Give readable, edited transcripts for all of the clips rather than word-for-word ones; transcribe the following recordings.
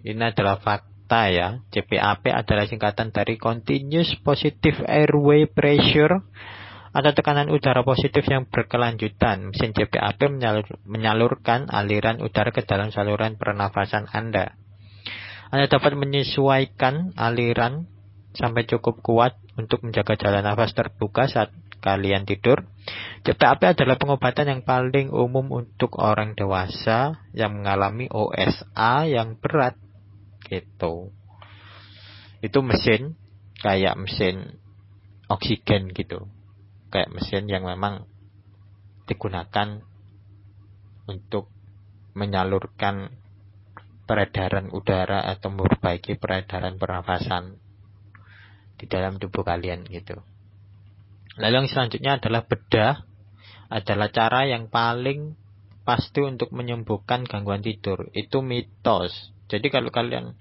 Ini adalah fakta ya. CPAP adalah singkatan dari Continuous Positive Airway Pressure atau tekanan udara positif yang berkelanjutan. Mesin CPAP menyalurkan aliran udara ke dalam saluran pernafasan Anda. Anda dapat menyesuaikan aliran sampai cukup kuat untuk menjaga jalan nafas terbuka saat kalian tidur. CPAP adalah pengobatan yang paling umum untuk orang dewasa yang mengalami OSA yang berat. Gitu. Itu mesin kayak mesin oksigen gitu. Kayak mesin yang memang digunakan untuk menyalurkan peredaran udara atau memperbaiki peredaran pernafasan di dalam tubuh kalian gitu. Lalu yang selanjutnya adalah bedah, adalah cara yang paling pasti untuk menyembuhkan gangguan tidur. Itu mitos. Jadi kalau kalian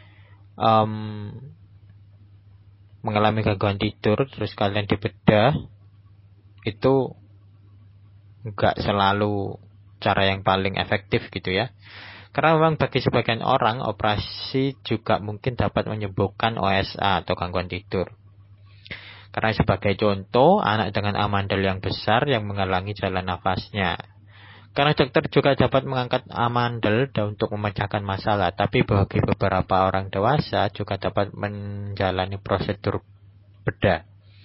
mengalami gangguan tidur terus kalian dibedah, itu enggak selalu cara yang paling efektif gitu ya. Karena memang bagi sebagian orang operasi juga mungkin dapat menyembuhkan OSA atau gangguan tidur. Karena sebagai contoh, anak dengan amandel yang besar yang menghalangi jalan nafasnya. Karena dokter juga dapat mengangkat amandel untuk memecahkan masalah, tapi bagi beberapa orang dewasa juga dapat menjalani prosedur bedah.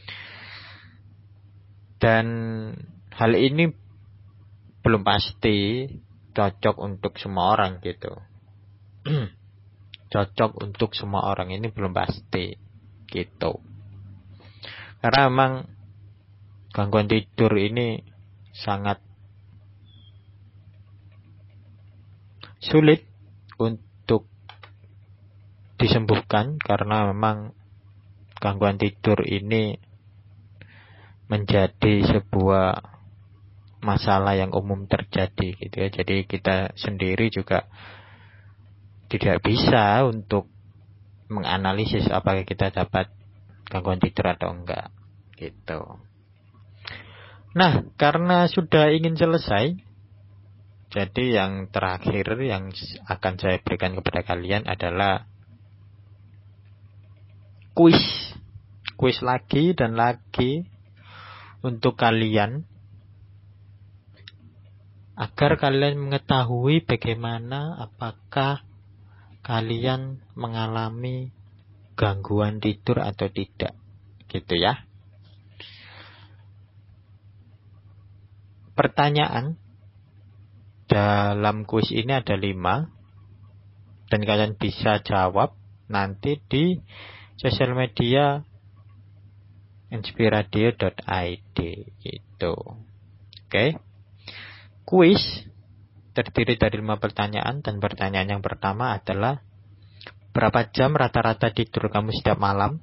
Dan hal ini belum pasti cocok untuk semua orang gitu. Cocok untuk semua orang ini belum pasti gitu. Karena memang gangguan tidur ini sangat sulit untuk disembuhkan karena memang gangguan tidur ini menjadi sebuah masalah yang umum terjadi gitu ya. Jadi kita sendiri juga tidak bisa untuk menganalisis apakah kita dapat gangguan tidur atau enggak gitu. Nah, karena sudah ingin selesai, jadi yang terakhir yang akan saya berikan kepada kalian adalah kuis lagi dan lagi untuk kalian agar kalian mengetahui bagaimana apakah kalian mengalami gangguan tidur atau tidak, gitu ya. Pertanyaan dalam kuis ini ada 5 dan kalian bisa jawab nanti di sosial media inspiradio.id gitu. Oke. Kuis terdiri dari 5 pertanyaan dan pertanyaan yang pertama adalah berapa jam rata-rata tidur kamu setiap malam?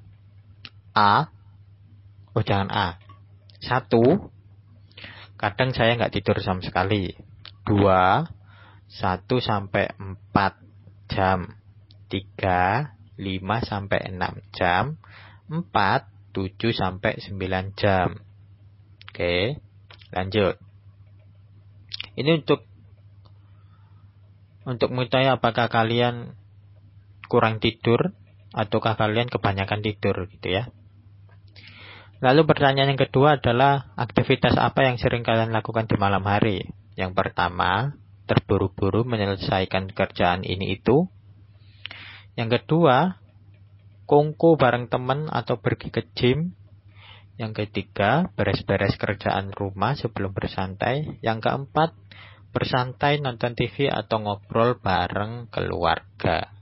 Jangan A. 1. Kadang saya nggak tidur sama sekali. 2. 1 sampai 4 jam. 3. 5 sampai 6 jam. 4. 7 sampai 9 jam. Oke, lanjut. Ini untuk mengetahui apakah kalian kurang tidur ataukah kalian kebanyakan tidur gitu ya. Lalu pertanyaan yang kedua adalah aktivitas apa yang sering kalian lakukan di malam hari? Yang pertama, terburu-buru menyelesaikan kerjaan ini itu. Yang kedua, kongko bareng teman atau pergi ke gym. Yang ketiga, beres-beres kerjaan rumah sebelum bersantai. Yang keempat, bersantai nonton TV atau ngobrol bareng keluarga.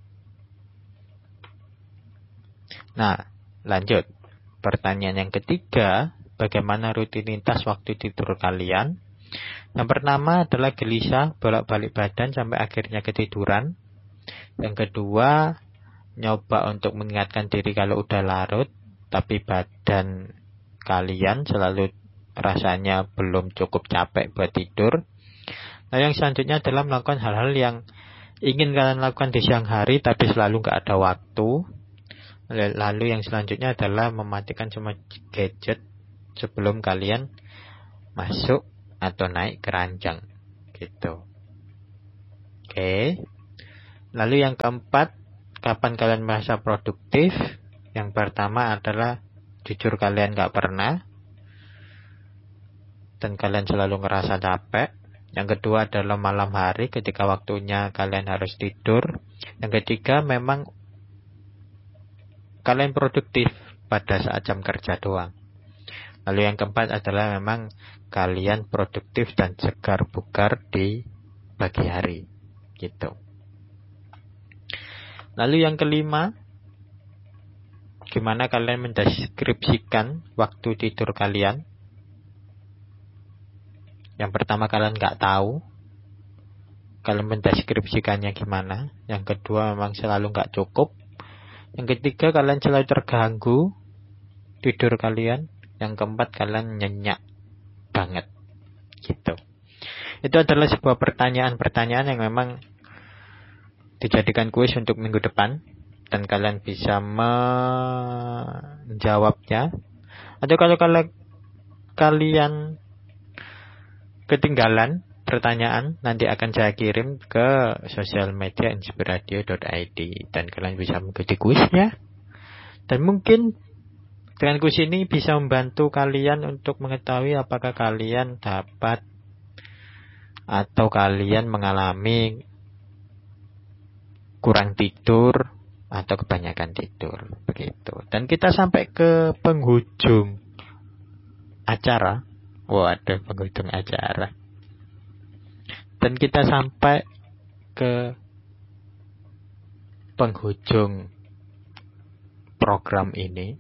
Nah, lanjut. Pertanyaan yang ketiga, bagaimana rutinitas waktu tidur kalian? Yang pertama adalah gelisah, bolak-balik badan sampai akhirnya ketiduran. Yang kedua, nyoba untuk mengingatkan diri kalau udah larut, tapi badan kalian selalu rasanya belum cukup capek buat tidur. Nah, yang selanjutnya adalah melakukan hal-hal yang ingin kalian lakukan di siang hari, tapi selalu nggak ada waktu. Lalu yang selanjutnya adalah mematikan semua gadget sebelum kalian masuk atau naik ke ranjang gitu. Oke. Lalu yang keempat, kapan kalian merasa produktif? Yang pertama adalah jujur kalian gak pernah dan kalian selalu ngerasa capek. Yang kedua adalah malam hari ketika waktunya kalian harus tidur. Yang ketiga memang kalian produktif pada saat jam kerja doang. Lalu yang keempat adalah memang kalian produktif dan segar bugar di pagi hari. Gitu. Lalu yang kelima, gimana kalian mendeskripsikan waktu tidur kalian? Yang pertama kalian nggak tahu, kalian mendeskripsikannya gimana? Yang kedua memang selalu nggak cukup. Yang ketiga kalian selalu terganggu tidur kalian. Yang keempat kalian nyenyak banget. Gitu. Itu adalah sebuah pertanyaan-pertanyaan yang memang dijadikan kuis untuk minggu depan dan kalian bisa menjawabnya. Atau kalau kalian ketinggalan pertanyaan, nanti akan saya kirim ke sosial media inspiradio.id dan kalian bisa mengikuti kuisnya. Dan mungkin dengan kuis ini bisa membantu kalian untuk mengetahui apakah kalian dapat atau kalian mengalami kurang tidur atau kebanyakan tidur, begitu. Dan kita sampai ke penghujung acara. Ada penghujung acara. Dan kita sampai ke penghujung program ini.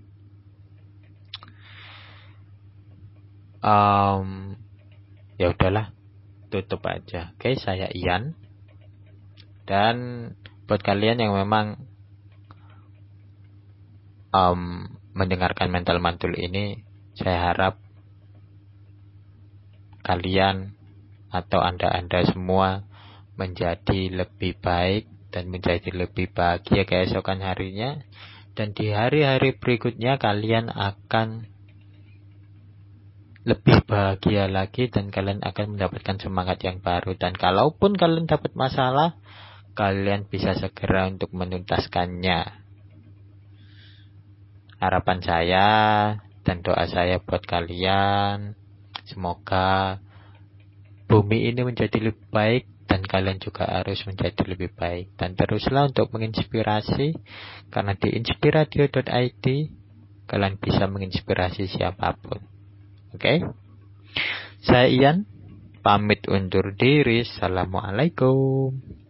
Ya udahlah, tutup aja. Oke, saya Ian. Dan buat kalian yang memang mendengarkan Mental Mantul ini, saya harap kalian atau Anda semua menjadi lebih baik dan menjadi lebih bahagia keesokan harinya. Dan di hari-hari berikutnya kalian akan lebih bahagia lagi dan kalian akan mendapatkan semangat yang baru. Dan kalaupun kalian dapat masalah, kalian bisa segera untuk menuntaskannya. Harapan saya dan doa saya buat kalian, semoga bumi ini menjadi lebih baik dan kalian juga harus menjadi lebih baik. Dan teruslah untuk menginspirasi, karena di inspiradio.id kalian bisa menginspirasi siapapun. Oke? Saya Ian, pamit undur diri. Assalamualaikum.